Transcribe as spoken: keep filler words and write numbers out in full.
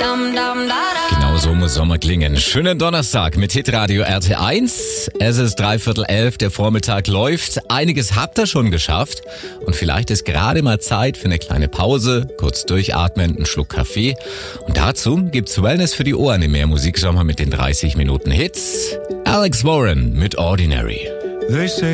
Genau so muss Sommer klingen. Schönen Donnerstag mit Hitradio R T eins. Es ist dreiviertel elf, der Vormittag läuft. Einiges habt ihr schon geschafft. Und vielleicht ist gerade mal Zeit für eine kleine Pause, kurz durchatmen, einen Schluck Kaffee. Und dazu gibt's Wellness für die Ohren im Mehrmusiksommer mit den dreißig Minuten Hits. Alex Warren mit Ordinary.